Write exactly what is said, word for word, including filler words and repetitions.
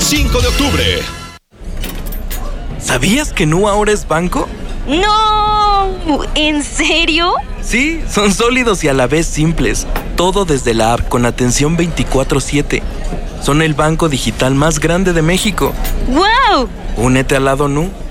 cinco de octubre. ¿Sabías que Nu ahora es banco? ¡No! ¿En serio? Sí, son sólidos y a la vez simples. Todo desde la app con atención veinticuatro siete. Son el banco digital más grande de México. ¡Guau! Únete al lado Nu.